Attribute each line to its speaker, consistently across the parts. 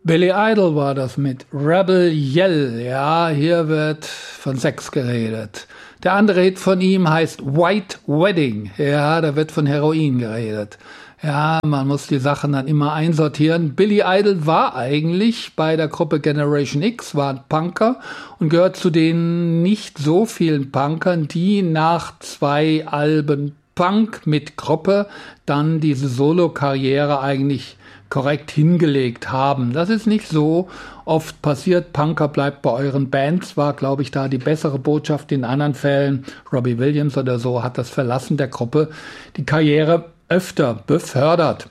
Speaker 1: Billy Idol war das mit Rebel Yell. Ja, hier wird von Sex geredet. Der andere Hit von ihm heißt White Wedding. Ja, da wird von Heroin geredet. Ja, man muss die Sachen dann immer einsortieren. Billy Idol war eigentlich bei der Gruppe Generation X, war ein Punker und gehört zu den nicht so vielen Punkern, die nach 2 Alben Punk mit Gruppe dann diese Solo-Karriere eigentlich korrekt hingelegt haben. Das ist nicht so oft passiert. Punker bleibt bei euren Bands, war, glaube ich, da die bessere Botschaft. In anderen Fällen, Robbie Williams oder so, hat das Verlassen der Gruppe die Karriere öfter befördert.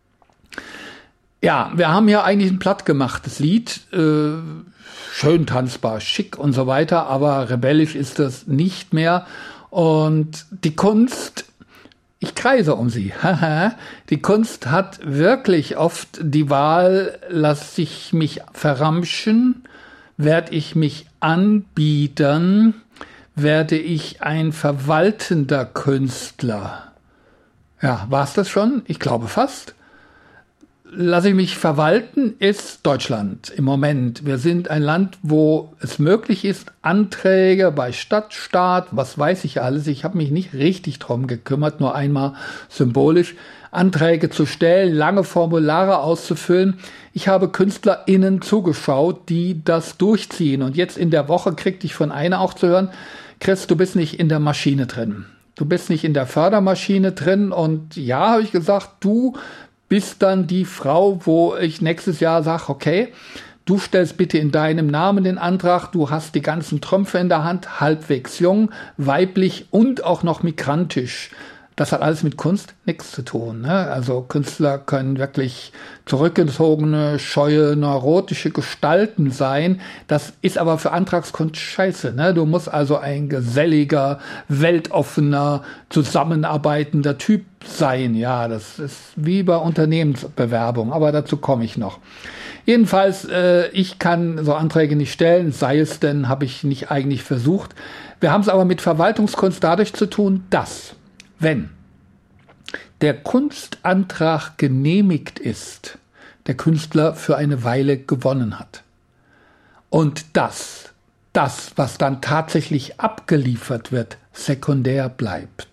Speaker 1: Ja, wir haben hier eigentlich ein plattgemachtes Lied, schön tanzbar, schick und so weiter, aber rebellisch ist das nicht mehr. Und die Kunst, ich kreise um sie. Die Kunst hat wirklich oft die Wahl, lass ich mich verramschen, werde ich mich anbieten, werde ich ein verwaltender Künstler. Ja, war's das schon? Ich glaube fast. Lass ich mich verwalten ist Deutschland im Moment. Wir sind ein Land, wo es möglich ist, Anträge bei Stadtstaat, was weiß ich alles, ich habe mich nicht richtig drum gekümmert, nur einmal symbolisch, Anträge zu stellen, lange Formulare auszufüllen. Ich habe KünstlerInnen zugeschaut, die das durchziehen. Und jetzt in der Woche kriegte ich von einer auch zu hören, Chris, du bist nicht in der Maschine drin. Du bist nicht in der Fördermaschine drin. Und ja, habe ich gesagt, du bist dann die Frau, wo ich nächstes Jahr sage, okay, du stellst bitte in deinem Namen den Antrag, du hast die ganzen Trümpfe in der Hand, halbwegs jung, weiblich und auch noch migrantisch. Das hat alles mit Kunst nichts zu tun. Ne? Also Künstler können wirklich zurückgezogene, scheue, neurotische Gestalten sein. Das ist aber für Antragskunst scheiße. Ne? Du musst also ein geselliger, weltoffener, zusammenarbeitender Typ sein. Ja, das ist wie bei Unternehmensbewerbung, aber dazu komme ich noch. Jedenfalls, ich kann so Anträge nicht stellen, sei es denn, habe ich nicht eigentlich versucht. Wir haben es aber mit Verwaltungskunst dadurch zu tun, dass wenn der Kunstantrag genehmigt ist, der Künstler für eine Weile gewonnen hat. Und das, was dann tatsächlich abgeliefert wird, sekundär bleibt.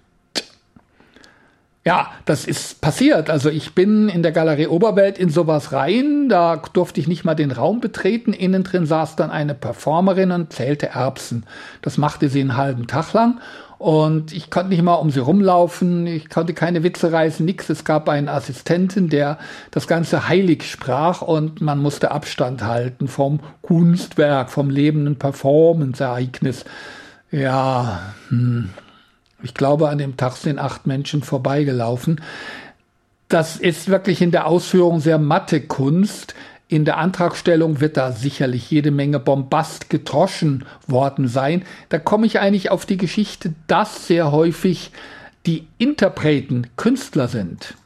Speaker 1: Ja, das ist passiert. Also ich bin in der Galerie Oberwelt in sowas rein, da durfte ich nicht mal den Raum betreten. Innen drin saß dann eine Performerin und zählte Erbsen. Das machte sie einen halben Tag lang. Und ich konnte nicht mal um sie rumlaufen, ich konnte keine Witze reißen, nix. Es gab einen Assistenten, der das Ganze heilig sprach und man musste Abstand halten vom Kunstwerk, vom lebenden Performance-Ereignis. Ja, ich glaube, an dem Tag sind 8 Menschen vorbeigelaufen. Das ist wirklich in der Ausführung sehr matte Kunst. In der Antragstellung wird da sicherlich jede Menge Bombast getroschen worden sein. Da komme ich eigentlich auf die Geschichte, dass sehr häufig die Interpreten Künstler sind.